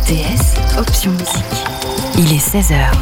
RTS, option musique. Il est 16h.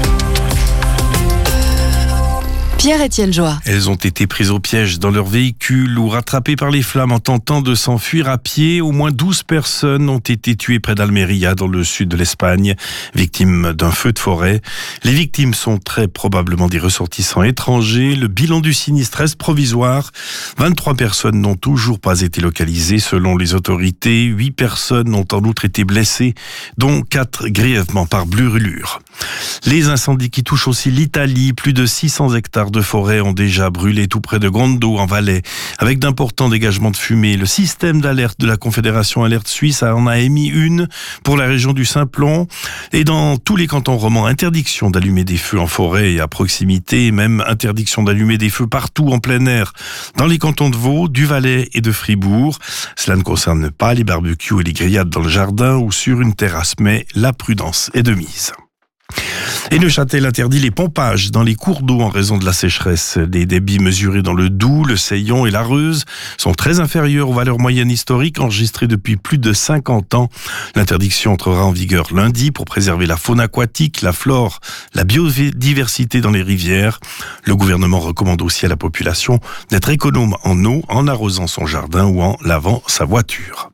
Pierre-Étienne Joie. Elles ont été prises au piège dans leur véhicule ou rattrapées par les flammes en tentant de s'enfuir à pied. Au moins 12 personnes ont été tuées près d'Almeria, dans le sud de l'Espagne, victimes d'un feu de forêt. Les victimes sont très probablement des ressortissants étrangers. Le bilan du sinistre reste provisoire. 23 personnes n'ont toujours pas été localisées selon les autorités. 8 personnes ont en outre été blessées, dont 4 grièvement par brûlure. Les incendies qui touchent aussi l'Italie, plus de 600 hectares de forêt ont déjà brûlé tout près de Grando en Valais, avec d'importants dégagements de fumée. Le système d'alerte de la Confédération Alerte Suisse en a émis une pour la région du Simplon. Et dans tous les cantons romans, interdiction d'allumer des feux en forêt et à proximité, et même interdiction d'allumer des feux partout en plein air, dans les cantons de Vaud, du Valais et de Fribourg. Cela ne concerne pas les barbecues et les grillades dans le jardin ou sur une terrasse, mais la prudence est de mise. Et Neuchâtel interdit les pompages dans les cours d'eau en raison de la sécheresse. Les débits mesurés dans le Doubs, le Seillon et la Reuse sont très inférieurs aux valeurs moyennes historiques enregistrées depuis plus de 50 ans. L'interdiction entrera en vigueur lundi pour préserver la faune aquatique, la flore, la biodiversité dans les rivières. Le gouvernement recommande aussi à la population d'être économe en eau en arrosant son jardin ou en lavant sa voiture.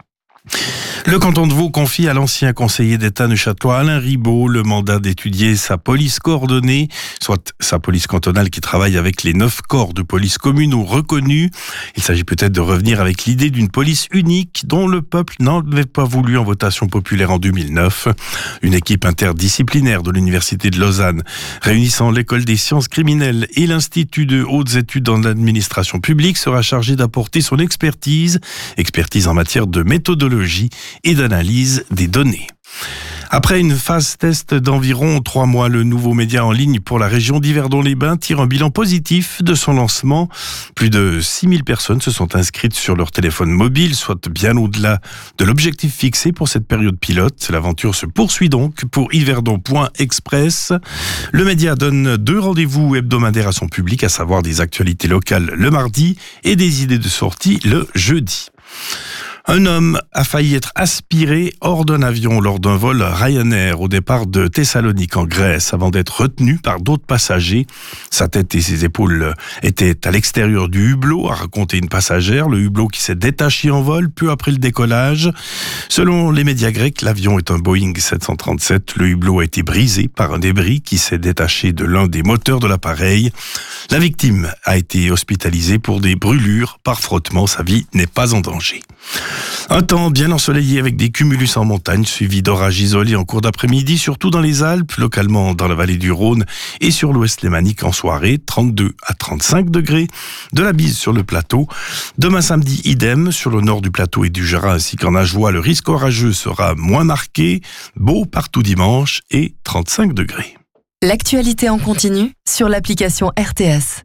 Le canton de Vaud confie à l'ancien conseiller d'État neuchâtelois Alain Ribaud le mandat d'étudier sa police coordonnée, soit sa police cantonale qui travaille avec les 9 corps de police communaux reconnus. Il s'agit peut-être de revenir avec l'idée d'une police unique dont le peuple n'avait pas voulu en votation populaire en 2009. Une équipe interdisciplinaire de l'Université de Lausanne, réunissant l'École des sciences criminelles et l'Institut de hautes études dans l'administration publique, sera chargée d'apporter son expertise en matière de méthodologie et d'analyse des données. Après une phase test d'environ 3 mois, le nouveau média en ligne pour la région d'Yverdon-les-Bains tire un bilan positif de son lancement. Plus de 6000 personnes se sont inscrites sur leur téléphone mobile, soit bien au-delà de l'objectif fixé pour cette période pilote. L'aventure se poursuit donc pour Yverdon.express. Le média donne 2 rendez-vous hebdomadaires à son public, à savoir des actualités locales le mardi et des idées de sortie le jeudi. Un homme a failli être aspiré hors d'un avion lors d'un vol Ryanair au départ de Thessalonique en Grèce avant d'être retenu par d'autres passagers. Sa tête et ses épaules étaient à l'extérieur du hublot, a raconté une passagère. Le hublot qui s'est détaché en vol peu après le décollage. Selon les médias grecs, l'avion est un Boeing 737. Le hublot a été brisé par un débris qui s'est détaché de l'un des moteurs de l'appareil. La victime a été hospitalisée pour des brûlures par frottement. Sa vie n'est pas en danger. Un temps bien ensoleillé avec des cumulus en montagne, suivi d'orages isolés en cours d'après-midi, surtout dans les Alpes, localement dans la vallée du Rhône et sur l'ouest lémanique en soirée, 32 à 35 degrés, de la bise sur le plateau. Demain samedi, idem, sur le nord du plateau et du Jura ainsi qu'en Ajoie, le risque orageux sera moins marqué, beau partout dimanche et 35 degrés. L'actualité en continu sur l'application RTS.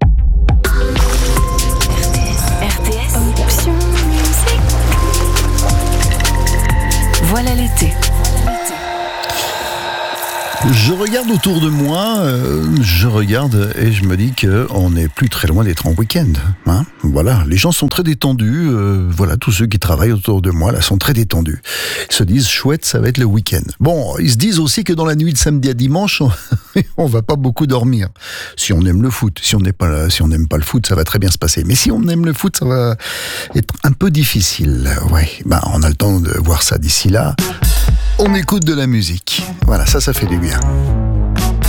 RTS, option musique. Voilà l'été. Je regarde autour de moi, je regarde et je me dis qu'on n'est plus très loin d'être en week-end. Hein, voilà, les gens sont très détendus. Voilà, tous ceux qui travaillent autour de moi là sont très détendus. Ils se disent chouette, ça va être le week-end. Bon, ils se disent aussi que dans la nuit de samedi à dimanche, on va pas beaucoup dormir. Si on aime le foot, si on n'aime pas le foot, ça va très bien se passer. Mais si on aime le foot, ça va être un peu difficile. Ouais, on a le temps de voir ça d'ici là. On écoute de la musique. Voilà, ça fait du bien.